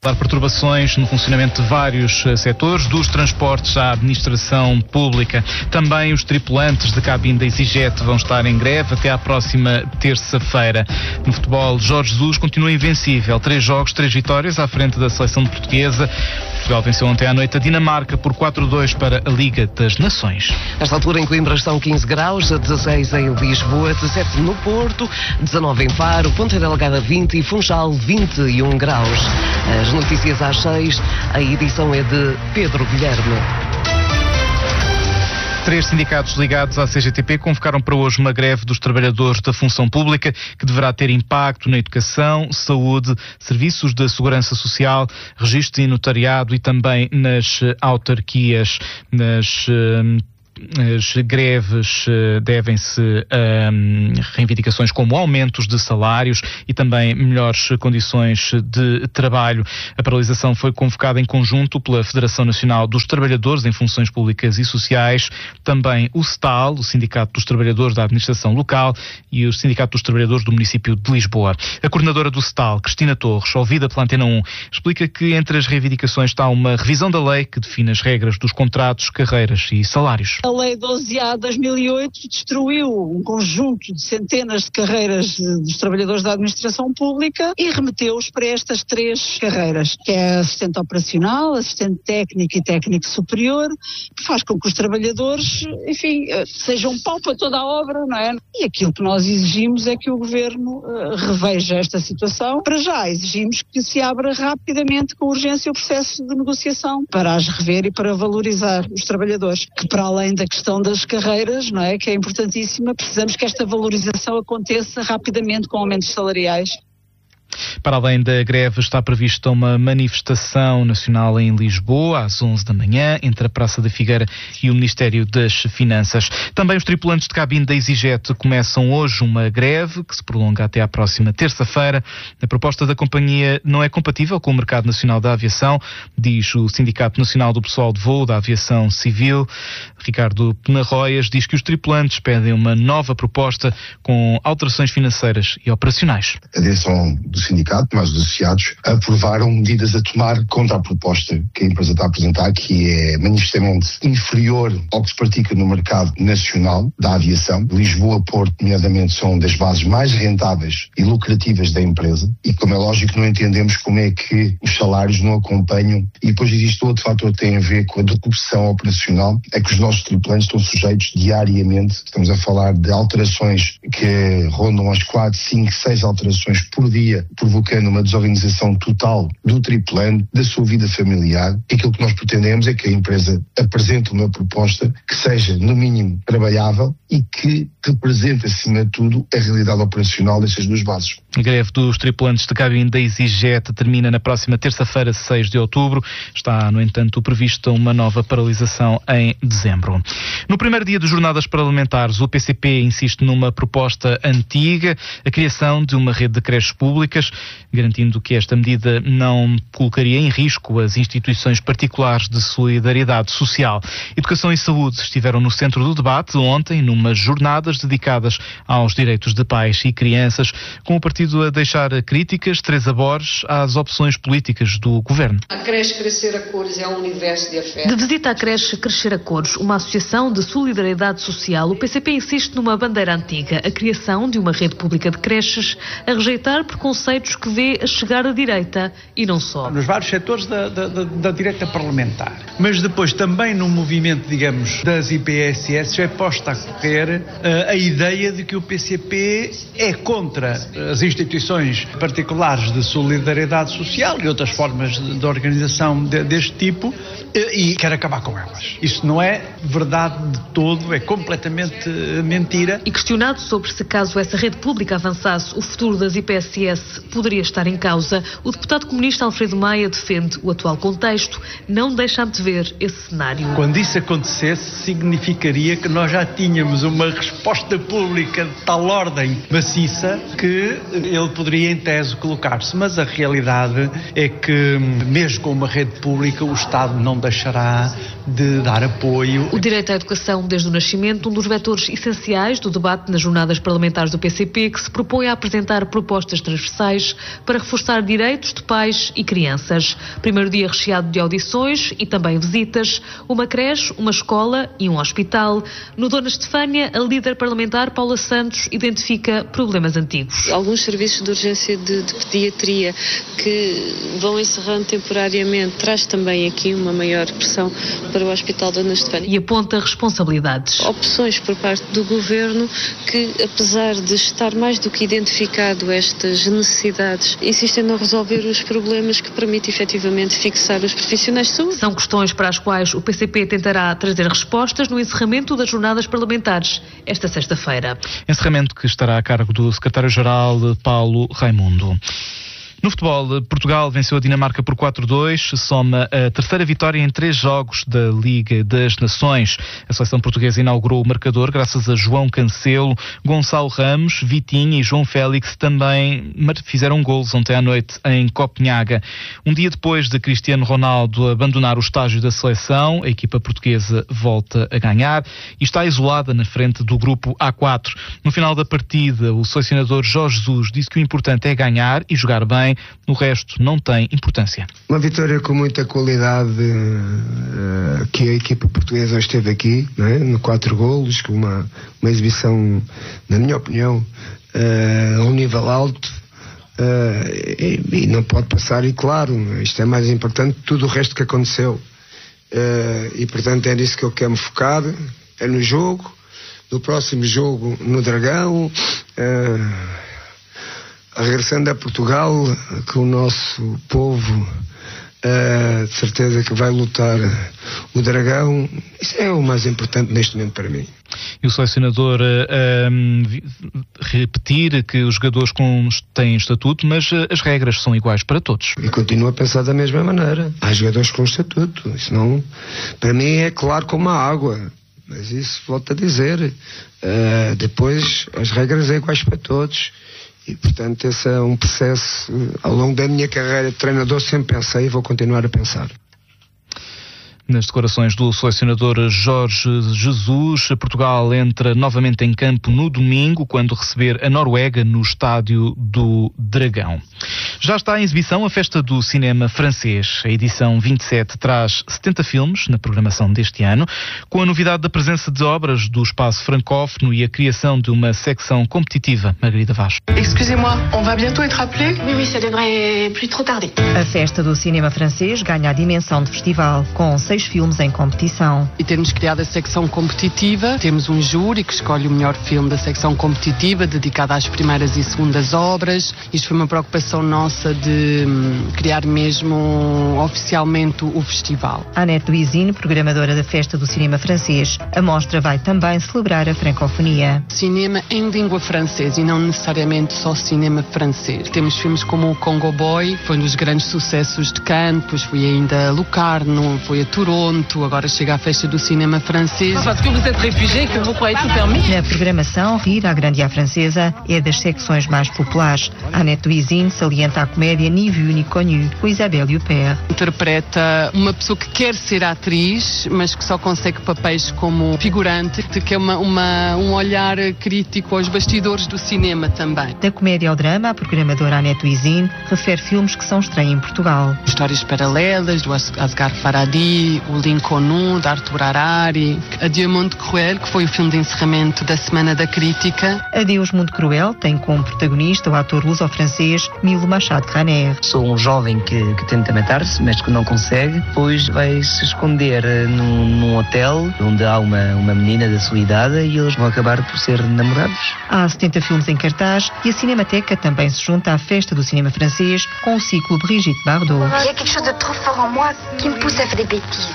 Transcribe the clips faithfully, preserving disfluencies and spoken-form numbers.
Há perturbações no funcionamento de vários setores, dos transportes à administração pública. Também os tripulantes de cabine da EasyJet vão estar em greve até à próxima terça-feira. No futebol, Jorge Jesus continua invencível. Três jogos, três vitórias à frente da seleção portuguesa. Portugal venceu ontem à noite a Dinamarca por quatro a dois para a Liga das Nações. Nesta altura em Coimbra estão quinze graus, dezasseis em Lisboa, dezassete no Porto, dezanove em Faro, Ponta Delgada vinte e Funchal vinte e um graus. As notícias às seis, a edição é de Pedro Guilherme. Três sindicatos ligados à C G T P convocaram para hoje uma greve dos trabalhadores da função pública que deverá ter impacto na educação, saúde, serviços da segurança social, registro e notariado e também nas autarquias, nas As greves devem-se a reivindicações como aumentos de salários e também melhores condições de trabalho. A paralisação foi convocada em conjunto pela Federação Nacional dos Trabalhadores em Funções Públicas e Sociais, também o S T A L, o Sindicato dos Trabalhadores da Administração Local, e o Sindicato dos Trabalhadores do município de Lisboa. A coordenadora do S T A L, Cristina Torres, ouvida pela Antena um, explica que entre as reivindicações está uma revisão da lei que define as regras dos contratos, carreiras e salários. A Lei doze A de dois mil e oito destruiu um conjunto de centenas de carreiras dos trabalhadores da administração pública e remeteu-os para estas três carreiras, que é assistente operacional, assistente técnico e técnico superior, que faz com que os trabalhadores, enfim, sejam pau para toda a obra, não é? E aquilo que nós exigimos é que o Governo uh, reveja esta situação. Para já exigimos que se abra rapidamente, com urgência, o processo de negociação para as rever e para valorizar os trabalhadores, que para além da questão das carreiras, não é, que é importantíssima, precisamos que esta valorização aconteça rapidamente com aumentos salariais. Para além da greve, está prevista uma manifestação nacional em Lisboa, às onze da manhã, entre a Praça da Figueira e o Ministério das Finanças. Também os tripulantes de cabine da EasyJet começam hoje uma greve, que se prolonga até à próxima terça-feira. A proposta da companhia não é compatível com o mercado nacional da aviação, diz o Sindicato Nacional do Pessoal de Voo da Aviação Civil. Ricardo Penarroias diz que os tripulantes pedem uma nova proposta com alterações financeiras e operacionais. A direção do sindicato, mais os associados, aprovaram medidas a tomar contra a proposta que a empresa está a apresentar, que é manifestamente inferior ao que se pratica no mercado nacional da aviação. Lisboa, Porto, nomeadamente, são das bases mais rentáveis e lucrativas da empresa e, como é lógico, não entendemos como é que os salários não acompanham. E depois existe outro fator que tem a ver com a decupção operacional, é que os nossos tripulantes estão sujeitos diariamente, estamos a falar de alterações que rondam as quatro, cinco, seis alterações por dia, provocando uma desorganização total do tripulante, da sua vida familiar. E aquilo que nós pretendemos é que a empresa apresente uma proposta que seja, no mínimo, trabalhável e que represente, acima de tudo, a realidade operacional destas duas bases. A greve dos tripulantes de cabine da EasyJet termina na próxima terça-feira, seis de outubro. Está, no entanto, prevista uma nova paralisação em dezembro. No primeiro dia de jornadas parlamentares, o P C P insiste numa proposta antiga, a criação de uma rede de creches públicas, garantindo que esta medida não colocaria em risco as instituições particulares de solidariedade social. Educação e saúde estiveram no centro do debate ontem, numas jornadas dedicadas aos direitos de pais e crianças, com o partido a deixar críticas, Teresa Borges, às opções políticas do governo. A creche Crescer a Cores é um universo de afeto. De visita à creche Crescer a Cores, uma associação de solidariedade social, o P C P insiste numa bandeira antiga, a criação de uma rede pública de creches, a rejeitar preconceitos que vê a chegar à direita e não só. Nos vários setores da, da, da, da direita parlamentar. Mas depois também no movimento, digamos, das I P S S é posta a correr uh, a ideia de que o P C P é contra as instituições particulares de solidariedade social e outras formas de, de organização de, deste tipo uh, e quer acabar com elas. Isso não é verdade de todo, é completamente uh, mentira. E questionado sobre se caso essa rede pública avançasse, o futuro das I P S S poderia estar em causa, o deputado comunista Alfredo Maia defende o atual contexto, não deixa antever esse cenário. Quando isso acontecesse, significaria que nós já tínhamos uma resposta pública de tal ordem maciça que ele poderia, em tese, colocar-se. Mas a realidade é que, mesmo com uma rede pública, o Estado não deixará de dar apoio. O direito à educação desde o nascimento, um dos vetores essenciais do debate nas jornadas parlamentares do P C P, que se propõe a apresentar propostas transversais municipais para reforçar direitos de pais e crianças. Primeiro dia recheado de audições e também visitas, uma creche, uma escola e um hospital. No Dona Estefânia, a líder parlamentar Paula Santos identifica problemas antigos. Alguns serviços de urgência de, de pediatria que vão encerrando temporariamente traz também aqui uma maior pressão para o Hospital Dona Estefânia. E aponta responsabilidades. Opções por parte do Governo que, apesar de estar mais do que identificado estas necessidades, insistem em não resolver os problemas que permitem efetivamente fixar os profissionais de saúde. São questões para as quais o P C P tentará trazer respostas no encerramento das jornadas parlamentares esta sexta-feira. Encerramento que estará a cargo do secretário-geral Paulo Raimundo. No futebol, Portugal venceu a Dinamarca por quatro a dois, soma a terceira vitória em três jogos da Liga das Nações. A seleção portuguesa inaugurou o marcador graças a João Cancelo, Gonçalo Ramos, Vitinha e João Félix também fizeram golos ontem à noite em Copenhaga. Um dia depois de Cristiano Ronaldo abandonar o estágio da seleção, a equipa portuguesa volta a ganhar e está isolada na frente do grupo A quatro. No final da partida, o selecionador Jorge Jesus disse que o importante é ganhar e jogar bem. O resto não tem importância. Uma vitória com muita qualidade uh, que a equipa portuguesa esteve aqui, não é? No quatro golos, com uma, uma exibição, na minha opinião, uh, a um nível alto uh, e, e não pode passar. E claro, isto é mais importante que tudo o resto que aconteceu. Uh, e portanto é nisso que eu quero me focar, é no jogo, no próximo jogo no Dragão. Uh, Regressando a Portugal, que o nosso povo, uh, de certeza que vai lutar o Dragão, isso é o mais importante neste momento para mim. E o selecionador uh, um, repetir que os jogadores com, têm estatuto, mas uh, as regras são iguais para todos. E continuo a pensar da mesma maneira. Há jogadores com estatuto, isso não, para mim é claro como a água. Mas isso, volto a dizer, uh, depois as regras são iguais para todos. E, portanto, esse é um processo, ao longo da minha carreira de treinador, sempre pensei e vou continuar a pensar. Nas declarações do selecionador Jorge Jesus, Portugal entra novamente em campo no domingo, quando receber a Noruega no estádio do Dragão. Já está em exibição a Festa do Cinema Francês. A edição vinte e sete traz setenta filmes na programação deste ano, com a novidade da presença de obras do espaço francófono e a criação de uma secção competitiva. Margarida Vaz. Excusez-moi, on va bientôt être appelé? Oui, oui, ça devrait plus trop tarder. A Festa do Cinema Francês ganha a dimensão de festival, com seis filmes em competição. E temos criado a secção competitiva, temos um júri que escolhe o melhor filme da secção competitiva, dedicado às primeiras e segundas obras. Isto foi uma preocupação nossa de hum, criar mesmo oficialmente o festival. Annette Louisine, programadora da Festa do Cinema Francês, a mostra vai também celebrar a francofonia. Cinema em língua francesa e não necessariamente só cinema francês. Temos filmes como o Congo Boy, foi um dos grandes sucessos de Cannes, depois foi ainda a Locarno, foi a Toronto, agora chega à Festa do Cinema Francês. Parce que vous êtes réfugié, que vous croyez tout permis. Na programação, Rir à Grande à Francesa é das secções mais populares. Annette Louisine salienta a comédia Ni Vu Ni Connu, com Isabelle Huppert. Interpreta uma pessoa que quer ser atriz, mas que só consegue papéis como figurante, que é uma, uma, um olhar crítico aos bastidores do cinema também. Da comédia ao drama, a programadora Annette Louisine refere filmes que são estreia em Portugal. Histórias paralelas, do Asghar Farhadi, o Lincoln, de Arthur Harari, Adieu Mundo Cruel, que foi o filme de encerramento da Semana da Crítica. Adeus Mundo Cruel tem como protagonista o ator luso-francês Milo Machado Graner. Sou um jovem que, que tenta matar-se, mas que não consegue, depois vai se esconder num, num hotel onde há uma, uma menina da sua idade e eles vão acabar por ser namorados. Há setenta filmes em cartaz e a Cinemateca também se junta à Festa do Cinema Francês com o ciclo Brigitte Bardot. Il y a quelque chose de trop fort en moi qui me pousse à faire des bêtises.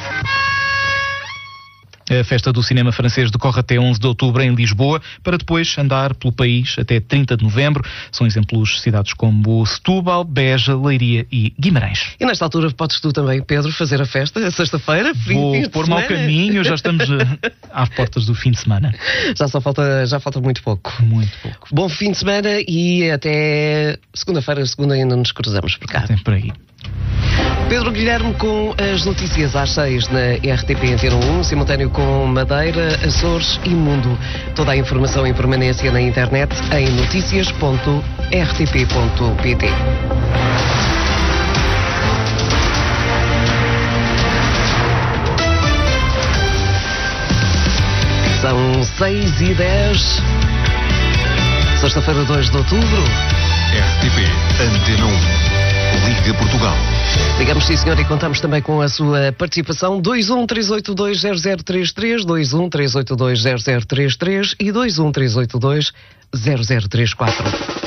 A Festa do Cinema Francês decorre até onze de outubro em Lisboa, para depois andar pelo país até trinta de novembro. São exemplos cidades como Setúbal, Beja, Leiria e Guimarães. E nesta altura podes tu também, Pedro, fazer a festa, sexta-feira? Vou pôr-me ao caminho, já estamos às portas do fim de semana. Já só falta, já falta muito pouco. Muito pouco. Bom fim de semana e até segunda-feira, segunda ainda nos cruzamos por cá. Sempre aí. Pedro Guilherme com as notícias às seis na R T P Antena um, simultâneo com Madeira, Açores e Mundo. Toda a informação em permanência na internet em notícias ponto r t p ponto p t. São seis e dez, sexta-feira, dois de outubro. R T P Antena um, Liga Portugal. Ligamos, sim, senhor, e contamos também com a sua participação. dois um três oito dois zero zero três três, dois um três oito dois zero zero três três e dois um três oito dois zero zero três quatro.